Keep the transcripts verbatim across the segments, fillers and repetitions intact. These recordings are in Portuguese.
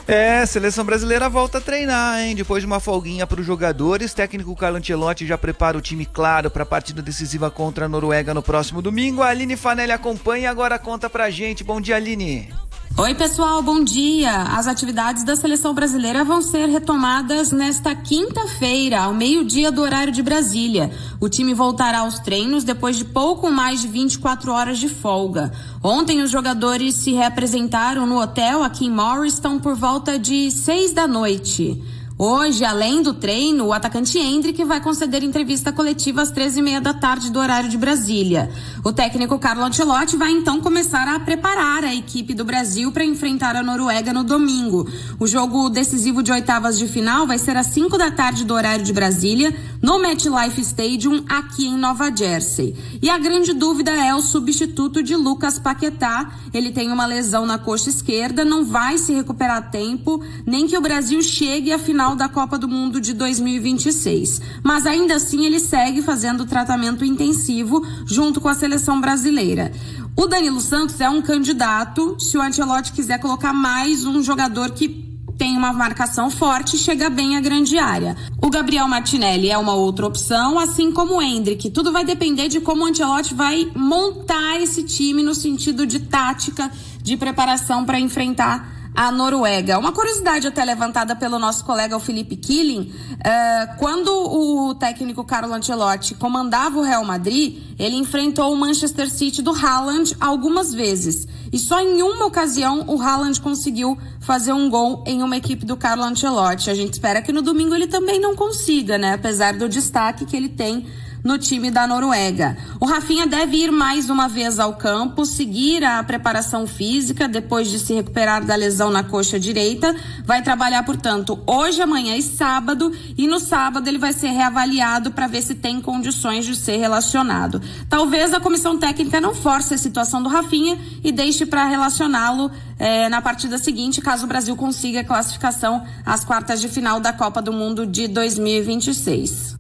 É, a seleção brasileira volta a treinar, hein? Depois de uma folguinha para os jogadores, técnico Carlo Ancelotti já prepara o time claro para a partida decisiva contra a Noruega no próximo domingo. A Aline Fanelli acompanha e agora conta pra gente. Bom dia, Aline. Oi, pessoal, bom dia. As atividades da seleção brasileira vão ser retomadas nesta quinta-feira, ao meio-dia do horário de Brasília. O time voltará aos treinos depois de pouco mais de vinte e quatro horas de folga. Ontem, os jogadores se reapresentaram no hotel aqui em Morristown por volta de seis da noite. Hoje, além do treino, o atacante Endrick vai conceder entrevista coletiva às treze e meia da tarde do horário de Brasília. O técnico Carlo Ancelotti vai então começar a preparar a equipe do Brasil para enfrentar a Noruega no domingo. O jogo decisivo de oitavas de final vai ser às cinco da tarde do horário de Brasília, no MetLife Stadium, aqui em Nova Jersey. E a grande dúvida é o substituto de Lucas Paquetá. Ele tem uma lesão na coxa esquerda, não vai se recuperar a tempo, nem que o Brasil chegue à final da Copa do Mundo de dois mil e vinte e seis. Mas ainda assim ele segue fazendo tratamento intensivo junto com a seleção brasileira. O Danilo Santos é um candidato, se o Ancelotti quiser colocar mais um jogador que tem uma marcação forte e chega bem à grande área. O Gabriel Martinelli é uma outra opção, assim como o Endrick. Tudo vai depender de como o Ancelotti vai montar esse time no sentido de tática, de preparação para enfrentar a Noruega. Uma curiosidade até levantada pelo nosso colega o Felipe Killing, uh, quando o técnico Carlo Ancelotti comandava o Real Madrid, ele enfrentou o Manchester City do Haaland algumas vezes. E só em uma ocasião o Haaland conseguiu fazer um gol em uma equipe do Carlo Ancelotti. A gente espera que no domingo ele também não consiga, né? Apesar do destaque que ele tem no time da Noruega. O Rafinha deve ir mais uma vez ao campo, seguir a preparação física depois de se recuperar da lesão na coxa direita. Vai trabalhar, portanto, hoje, amanhã e sábado, e no sábado ele vai ser reavaliado para ver se tem condições de ser relacionado. Talvez a comissão técnica não force a situação do Rafinha e deixe para relacioná-lo eh, na partida seguinte, caso o Brasil consiga a classificação às quartas de final da Copa do Mundo de dois mil e vinte e seis.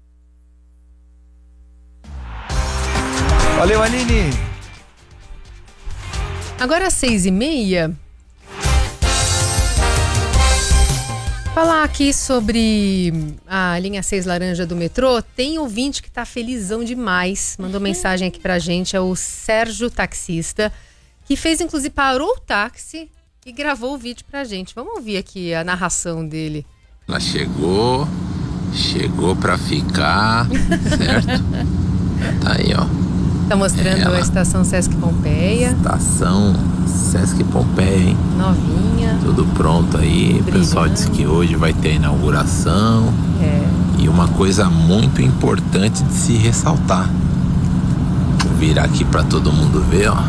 Valeu, Aline. Agora às seis e meia. Falar aqui sobre a linha seis laranja do metrô. Tem ouvinte que tá felizão demais. Mandou mensagem aqui pra gente. É o Sérgio, taxista, que fez, inclusive, parou o táxi e gravou o vídeo pra gente. Vamos ouvir aqui a narração dele. Ela chegou, chegou pra ficar, certo? Tá aí, ó. Tá mostrando Ela. a estação Sesc Pompeia. Estação Sesc Pompeia, hein? Novinha. Tudo pronto aí. Brilhando. O pessoal disse que hoje vai ter a inauguração. É. E uma coisa muito importante de se ressaltar. Vou virar aqui pra todo mundo ver, ó.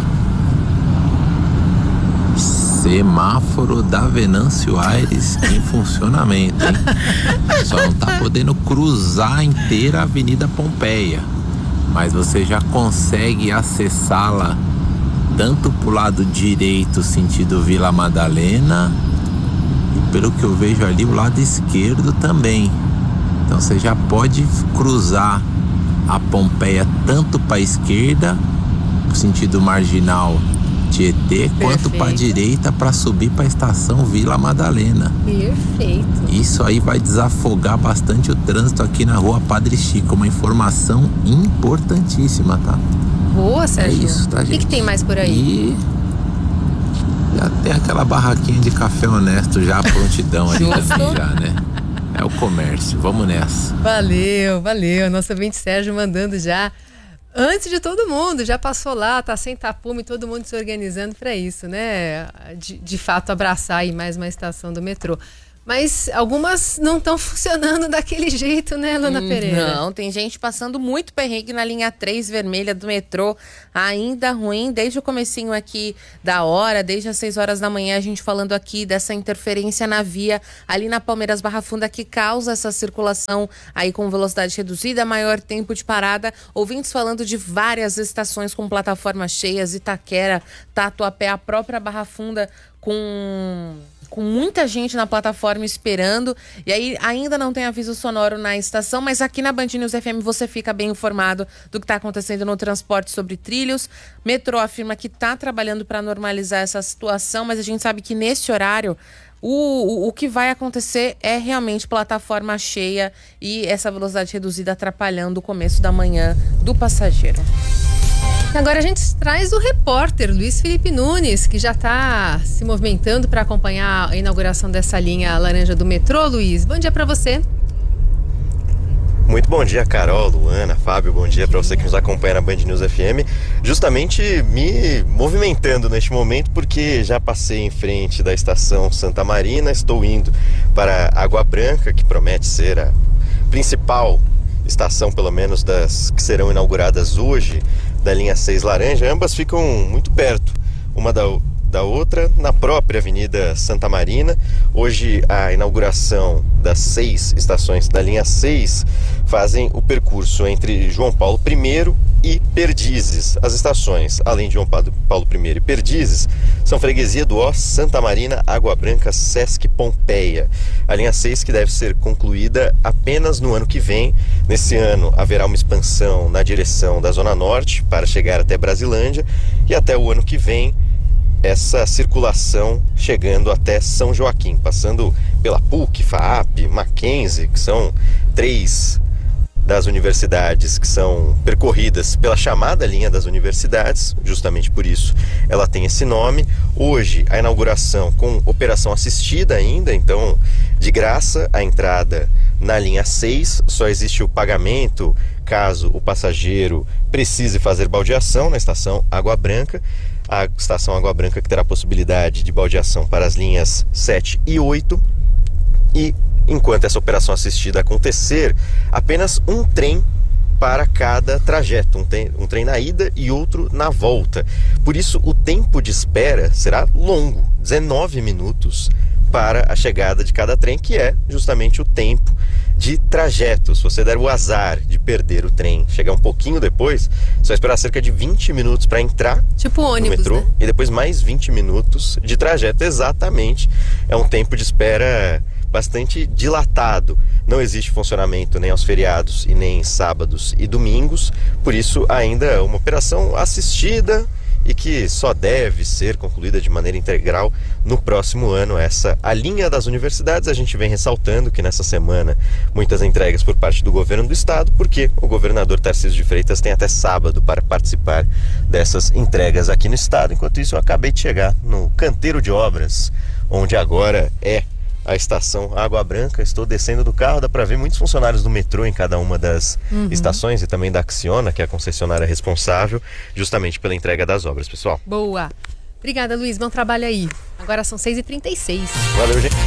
Semáforo da Venâncio Aires em funcionamento, hein? Só não tá podendo cruzar inteira a Avenida Pompeia, mas você já consegue acessá-la tanto pro lado direito, sentido Vila Madalena, e pelo que eu vejo ali, o lado esquerdo também. Então você já pode cruzar a Pompeia tanto para a esquerda, sentido marginal Tietê, quanto para a direita para subir para a estação Vila Madalena. Perfeito. Isso aí vai desafogar bastante o trânsito aqui na rua Padre Chico. Uma informação importantíssima, tá? Boa, Sérgio. É isso, tá, gente? O que, que tem mais por aí? E já tem aquela barraquinha de café honesto já, prontidão ali também já, né? É o comércio, vamos nessa. Valeu, valeu. Nosso ouvinte Sérgio mandando já antes de todo mundo, já passou lá, tá sem tapume, todo mundo se organizando para isso, né? De, de fato, abraçar aí mais uma estação do metrô. Mas algumas não estão funcionando daquele jeito, né, Lana hum, Pereira? Não, tem gente passando muito perrengue na linha três vermelha do metrô, ainda ruim, desde o comecinho aqui da hora, desde as seis horas da manhã, a gente falando aqui dessa interferência na via, ali na Palmeiras Barra Funda, que causa essa circulação aí com velocidade reduzida, maior tempo de parada. Ouvintes falando de várias estações com plataformas cheias, Itaquera, Tatuapé, a própria Barra Funda com... com muita gente na plataforma esperando, e aí ainda não tem aviso sonoro na estação, mas aqui na Band News F M você fica bem informado do que está acontecendo no transporte sobre trilhos. Metrô afirma que está trabalhando para normalizar essa situação, mas a gente sabe que nesse horário O, o, o que vai acontecer é realmente plataforma cheia e essa velocidade reduzida atrapalhando o começo da manhã do passageiro. Agora a gente traz o repórter Luiz Felipe Nunes, que já está se movimentando para acompanhar a inauguração dessa linha laranja do metrô. Luiz, bom dia para você. Muito bom dia, Carol, Luana, Fábio, bom dia para você que nos acompanha na Band News F M. Justamente me movimentando neste momento porque já passei em frente da estação Santa Marina, estou indo para Água Branca, que promete ser a principal estação, pelo menos das que serão inauguradas hoje, da linha seis laranja. Ambas ficam muito perto uma da da outra, na própria Avenida Santa Marina. Hoje a inauguração das seis estações da linha seis fazem o percurso entre João Paulo I e Perdizes. As estações, além de João Paulo I e Perdizes, são Freguesia do Ó, Santa Marina, Água Branca, Sesc Pompeia. A linha seis que deve ser concluída apenas no ano que vem. Nesse ano haverá uma expansão na direção da Zona Norte para chegar até Brasilândia, e até o ano que vem essa circulação chegando até São Joaquim, passando pela P U C, FAAP, Mackenzie, que são três das universidades que são percorridas pela chamada linha das universidades, justamente por isso ela tem esse nome. Hoje a inauguração com operação assistida ainda, então de graça a entrada na linha seis, só existe o pagamento caso o passageiro precise fazer baldeação na estação Água Branca. A estação Água Branca que terá possibilidade de baldeação para as linhas sete e oito, e enquanto essa operação assistida acontecer, apenas um trem para cada trajeto, um trem, um trem na ida e outro na volta. Por isso o tempo de espera será longo, dezenove minutos para a chegada de cada trem, que é justamente o tempo de trajeto. Se você der o azar de perder o trem, chegar um pouquinho depois, você vai esperar cerca de vinte minutos para entrar tipo ônibus, no metrô, né? E depois mais vinte minutos de trajeto. Exatamente, é um tempo de espera bastante dilatado. Não existe funcionamento nem aos feriados e nem sábados e domingos, por isso ainda é uma operação assistida e que só deve ser concluída de maneira integral no próximo ano. Essa a linha das universidades. A gente vem ressaltando que nessa semana muitas entregas por parte do governo do estado, porque o governador Tarcísio de Freitas tem até sábado para participar dessas entregas aqui no estado. Enquanto isso, eu acabei de chegar no canteiro de obras, onde agora é a estação Água Branca. Estou descendo do carro, dá para ver muitos funcionários do metrô em cada uma das uhum. estações, e também da Acciona, que é a concessionária responsável justamente pela entrega das obras, pessoal. Boa. Obrigada, Luiz. Bom trabalho aí. Agora são seis e trinta e seis. Valeu, gente.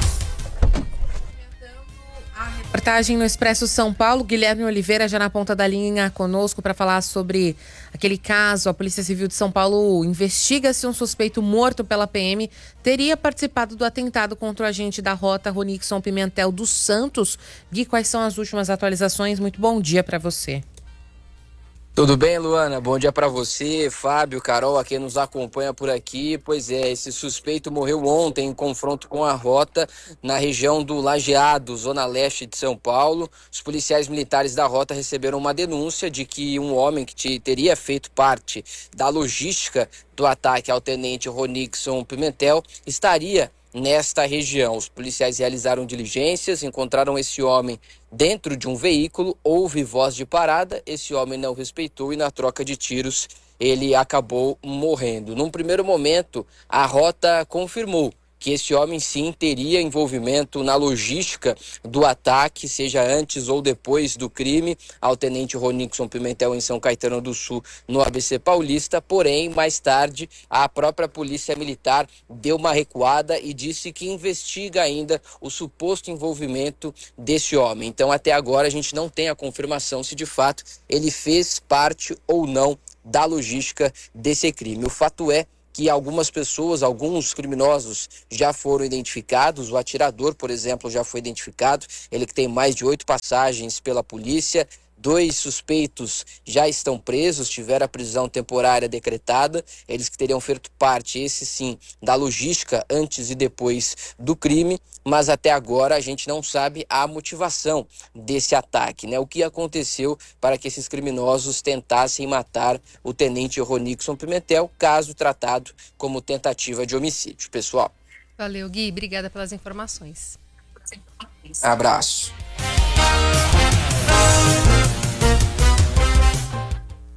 Reportagem no Expresso São Paulo, Guilherme Oliveira já na ponta da linha conosco para falar sobre aquele caso. A Polícia Civil de São Paulo investiga se um suspeito morto pela P M teria participado do atentado contra o agente da rota Ronixon Pimentel dos Santos. Gui, quais são as últimas atualizações? Muito bom dia para você. Tudo bem, Luana? Bom dia para você, Fábio, Carol, a quem nos acompanha por aqui. Pois é, esse suspeito morreu ontem em confronto com a rota na região do Lajeado, zona leste de São Paulo. Os policiais militares da rota receberam uma denúncia de que um homem que te, teria feito parte da logística do ataque ao tenente Ronixon Pimentel estaria nesta região. Os policiais realizaram diligências, encontraram esse homem dentro de um veículo, houve voz de parada, esse homem não respeitou e na troca de tiros ele acabou morrendo. Num primeiro momento, a rota confirmou que esse homem sim teria envolvimento na logística do ataque, seja antes ou depois do crime ao tenente Ronixon Pimentel em São Caetano do Sul, no A B C Paulista. Porém, mais tarde, a própria Polícia Militar deu uma recuada e disse que investiga ainda o suposto envolvimento desse homem. Então, até agora, a gente não tem a confirmação se de fato ele fez parte ou não da logística desse crime. O fato é que algumas pessoas, alguns criminosos já foram identificados. O atirador, por exemplo, já foi identificado. Ele que tem mais de oito passagens pela polícia. Dois suspeitos já estão presos, tiveram a prisão temporária decretada. Eles que teriam feito parte, esse sim, da logística antes e depois do crime. Mas até agora a gente não sabe a motivação desse ataque, né? O que aconteceu para que esses criminosos tentassem matar o tenente Ronixon Pimentel, caso tratado como tentativa de homicídio. Pessoal. Valeu, Gui. Obrigada pelas informações. Abraço.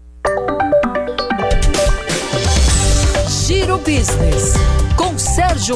Giro Business, com Sérgio